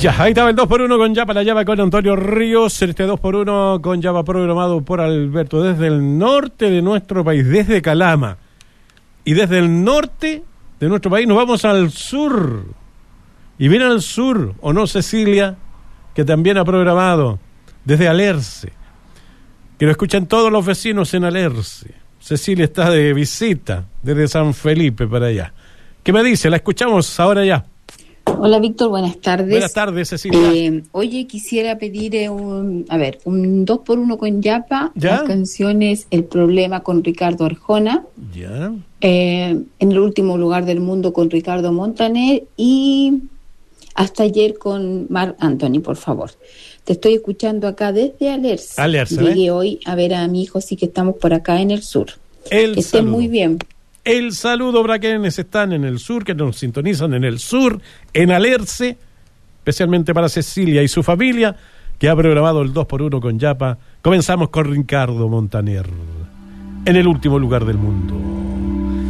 Ya, ahí estaba el 2x1 con Yapa, la Yapa con Antonio Ríos. Este 2x1 con Yapa programado por Alberto desde el norte de nuestro país, desde Calama. Y desde el norte de nuestro país nos vamos al sur. Y viene al sur, ¿o no, Cecilia? Que también ha programado desde Alerce. Que lo escuchan todos los vecinos en Alerce. Cecilia está de visita desde San Felipe para allá. ¿Qué me dice? La escuchamos ahora ya. Hola Víctor, buenas tardes. Buenas tardes, Cecilia. Oye, quisiera pedir un 2x1 con Yapa. ¿Ya? Las canciones El Problema con Ricardo Arjona. Ya. En el último lugar del mundo con Ricardo Montaner. Y Hasta ayer con Marc Anthony, por favor. Te estoy escuchando acá desde Alerce. Llegué hoy a ver a mi hijo, así que estamos por acá en el sur. Que estén muy bien. El saludo para quienes están en el sur, que nos sintonizan en el sur, en Alerce, especialmente para Cecilia y su familia, que ha programado el 2x1 con Yapa. Comenzamos con Ricardo Montaner, en el último lugar del mundo.